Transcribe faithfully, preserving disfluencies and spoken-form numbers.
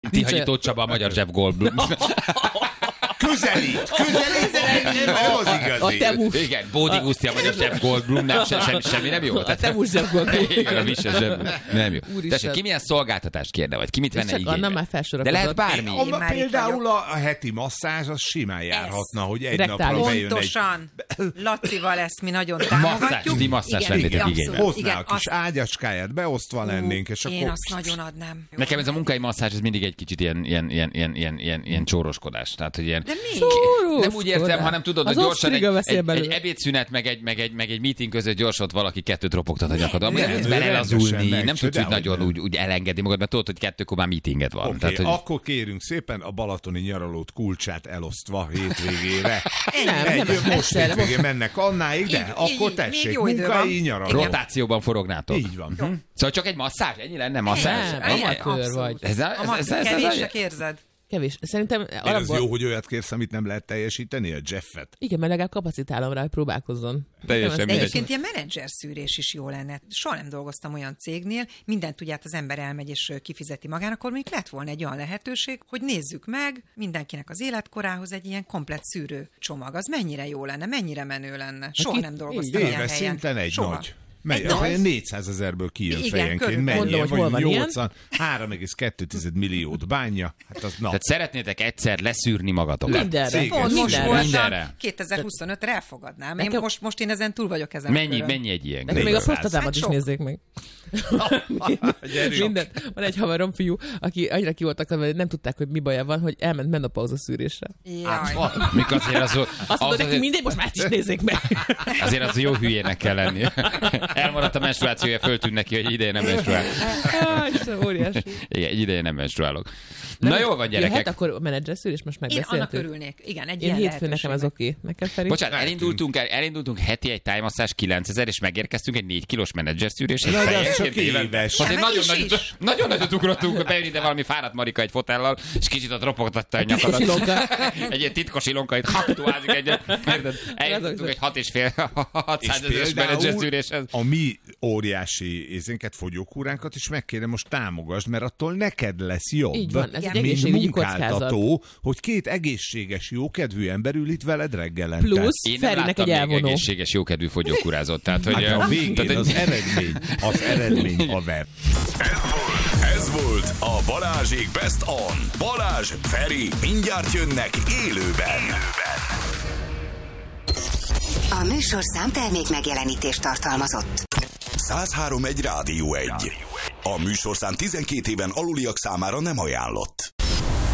Tihanyi Tóth Csaba, a magyar Jeff Goldblum. Közelít, közelít, nem, nem az igazi. A Temus. Igen, Bódi Guszti, a magyar Jeff Goldblum, nem, se, semmi, semmi nem jó. A Temus Jeff Goldblum. Igen, a Visse Jeff, nem jó. Úristen. Tessék, ki milyen szolgáltatást kérne, vagy ki mit venne Csak Anna már igénybe? felsorakozott. De lehet bármi. A, például a, a heti masszázs, az simán járhatna, hogy egy Rektális. napra bejön egy... Pontosan. Lacival ezt mi nagyon Masszázs, támogatjuk. ti masszázs Igen, vennétek abszolút. igénybe. Hozná Igen, a kis azt- ágyacskáját, beosztva lennénk, és Én akkor... azt nagyon adnám. Nekem ez a munkai masszázs, ez mindig egy kicsit ilyen, ilyen, ilyen, ilyen, ilyen, ilyen, ilyen csóroskodás. Tehát, hogy ilyen... De mi? Nem úgy értem, hanem tudod, hogy Az gyorsan egy, osztriga veszi egy, belőle. egy ebédszünet, meg egy, meg, egy, meg egy meeting között gyorsan ott valaki kettőt ropogtat a nyakadon. nem, Nem tudsz nem, belelazulni, rendesen nem tudsz úgy meg, nagyon nem. úgy, úgy elengedni magad, mert tudod, hogy kettőkor már meetinged van. Oké, Tehát, hogy... akkor kérünk szépen a balatoni nyaralót kulcsát elosztva hétvégére. Nem, Egy, nem, most egyszerre. hétvégén mennek Annáig, de Így, akkor így, tessék, még jó idő van. munkai nyaraló. Rotációban forognátok. Így van. Hm? Szóval csak egy masszázs? Ennyi lenne masszázs? Nem, Ennyi? amatőr Abszolút. vagy. Ez, a- A ez, ez, ez, ez, kevések érzed? Kevés. Szerintem Én az alapból... jó, hogy olyat kérsz, amit nem lehet teljesíteni, a Jeffet. Igen, mert legalább kapacitálom rá, hogy próbálkozzon. Teljesen Nem, De mindegy. egyébként ilyen menedzser szűrés is jó lenne. Soha nem dolgoztam olyan cégnél, mindent tudját az ember elmegy és kifizeti magának, akkor még lett volna egy olyan lehetőség, hogy nézzük meg mindenkinek az életkorához egy ilyen komplett szűrő csomag. Az mennyire jó lenne, mennyire menő lenne. Soha Aki- nem dolgoztam ilyen Éves helyen. szinten egy Soha. nagy. Megy, Egy az nagy. négyszázezerből kijön Igen, fejenként, körülbelül. mennyi, Mondom, hogy hol vagy van ilyen. nyolcvan, három egész kettő milliót bánja. Hát az na. Tehát szeretnétek egyszer leszűrni magatokat. Mindenre. Céges. Pont most Mindenre. voltam, Mindenre. kétezer-huszonötre elfogadnám. Én Nekem- most, most én ezen túl vagyok ezen. a Mennyi, körön. mennyi egy ilyen? Nekem még a négyszáz. prostatámat Hát is sok. nézzék meg. Gyerünk. Mindent. Van egy haverom fiú, aki annyira ki voltak, hogy nem tudták, hogy mi baja van, hogy elment menopauza szűrésre. Jaj. Mikor azért az, Azt az, mondta neki, azért, mindegy, most már ezt is nézzék meg. azért az jó hülyének kell lenni. Elmaradt a menstruációja, föltűnt neki, hogy egy ideje nem menstruál. Ah, Isten, óriási. Igen, egy ideje nem menstruálok. Na jól van, gyerekek. Jöhet akkor a menedzser szűrés, most Én annak megbeszéltük. örülnék. Igen, egy Én ilyen hétfőn nekem ez lehetőségnek. oké. Nekem Feri? Bocsánat, Lehetünk. elindultunk, el, elindultunk heti egy tájmasszás kilencezer, és megérkeztünk egy négy kilós menedzser szűréshez. Na, de az Fejenként csak éven. éves. Azért Ja, nagyon, meg is nagyon, is. nagyon nagyot ugrottunk, hogy bejön ide valami fáradt Marika egy fotellal, és kicsit ott ropogtatta a nyakadat. ilonka. Egy ilyen titkos ilonka, itt aktuázik egyet. Érted? Eljutottunk egy hat és fél hatszázezeres menedzser szűréshez. a mi óriási ézénket, fogyókúránkat is meg kéne most támogasd, mert attól neked lesz jobb, Így van, ez egy mint egészségügyi munkáltató, hogy két egészséges, jókedvű ember ül itt veled reggelente. Plusz Én nem Ferinek láttam egy még elvonó. egészséges, jókedvű fogyókúrázott. Tehát, hogy, Hát a végén tehát, az eredmény, az eredmény haver. Ez volt a Balázsék Best On. Balázs, Feri, mindjárt jönnek élőben. A műsorszám termék megjelenítést tartalmazott. száz három egy Rádió egy. A műsorszám tizenkét éven aluliak számára nem ajánlott.